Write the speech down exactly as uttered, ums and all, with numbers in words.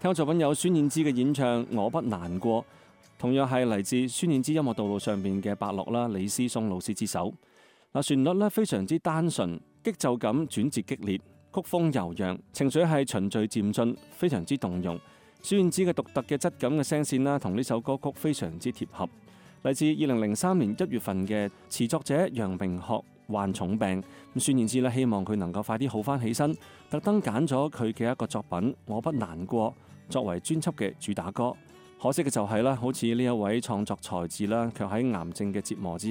聽過作品有孫燕姿嘅演唱《我不難過》，同樣係嚟自孫燕姿音樂道路上邊嘅伯樂啦，李思松老師之手。嗱，旋律咧非常之單純，激奏感轉折激烈，曲風悠揚，情緒係循序漸進，非常之動容。孫燕姿嘅獨特嘅質感嘅聲線啦，同呢首歌曲非常之貼合。嚟自二零零三年一月份嘅詞作者楊明學患重病，咁孫燕姿咧希望佢能夠快啲好翻起身，特登揀咗佢嘅一個作品《我不難過》作為專輯嘅主打歌。可惜嘅就係啦，好似呢一位創作才子啦，卻喺癌症嘅折磨之